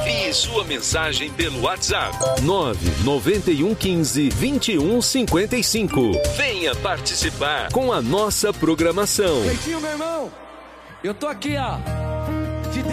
Envie sua mensagem pelo WhatsApp 99115-2155. Venha participar com a nossa programação. Cleitinho, meu irmão, eu tô aqui, ó.